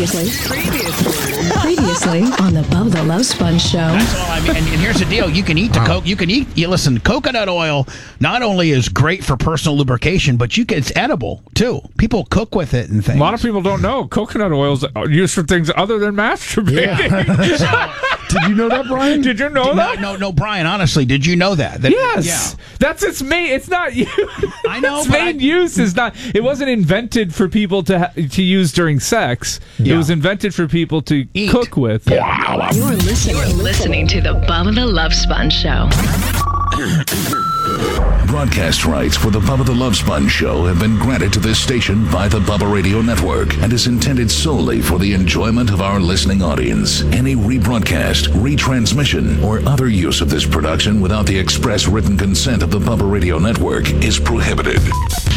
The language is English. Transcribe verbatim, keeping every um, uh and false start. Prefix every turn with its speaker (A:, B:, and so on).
A: Previously, previously on the Bubba the Love Sponge Show.
B: That's all I mean. And, and here's the deal: you can eat the
C: Wow.
B: coke. You can eat. You listen. Coconut oil not only is great for personal lubrication, but you can, it's edible too. People cook with it and things.
C: A lot of people don't know coconut oil is used for things other than masturbating.
D: Did you know that, Brian?
C: Did you know
B: no,
C: that?
B: no, no, Brian. Honestly, did you know that? that
C: Yes,
B: Yeah.
C: that's its main. It's not.
B: I know,
C: its
B: but
C: main
B: I-
C: use is not. It wasn't invented for people to ha- to use during sex.
B: Yeah.
C: It was invented for people to
B: Eat.
C: cook with.
A: You're listening, You're listening to the Bubba the Love Sponge Show.
E: Broadcast rights for the Bubba the Love Sponge Show have been granted to this station by the Bubba Radio Network and is intended solely for the enjoyment of our listening audience. Any rebroadcast, retransmission, or other use of this production without the express written consent of the Bubba Radio Network is prohibited.